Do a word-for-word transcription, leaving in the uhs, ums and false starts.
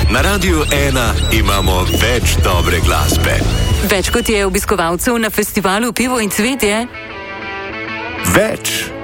Na Radiu ena imamo več dobre glasbe. Več kot je obiskovalcev na festivalu Pivo in cvetje? Več